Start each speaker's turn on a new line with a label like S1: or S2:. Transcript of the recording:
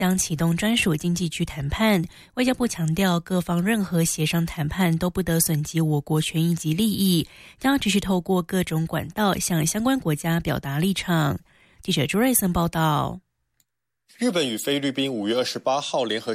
S1: 将启动专属经济区谈判。外交部强调，各方任何协商谈判都不得损及我国权益及利益，将持续透过各种管道向相关国家表达立场。记者朱瑞森报道。
S2: 日本与菲律宾5月28号联合